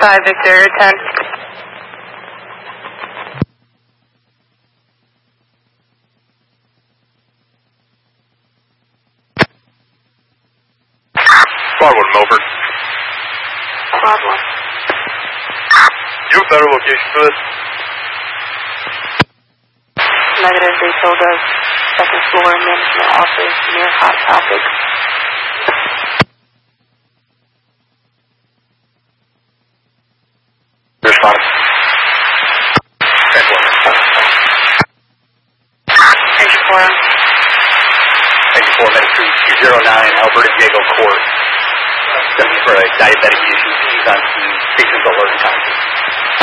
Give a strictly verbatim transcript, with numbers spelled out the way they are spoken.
five, Victor, ten. Squad one, over. Squad one. You have a better location for this? Negative, they told us second floor management office near Hot Topic. Respond. ten one. Thank you, four. Thank you, four, Ministry two zero nine, Alberta Diego Court. Going to be for a diabetic issue. He's on some patient's alert time.